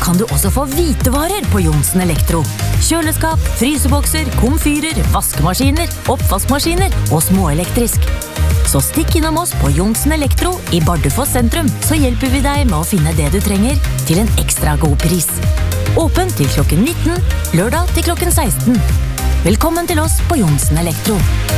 kan du også få hvitevarer på Johnsen Elektro. Kjøleskap, frysebokser, komfyrer, vaskemaskiner, oppvaskmaskiner og småelektrisk. Så stikk innom oss på Johnsen Elektro i Bardufoss sentrum, så hjelper vi deg med å finne det du trenger til en ekstra god pris. Åpen til klokken 19, lørdag til klokken 16. Velkommen til oss på Johnsen Elektro.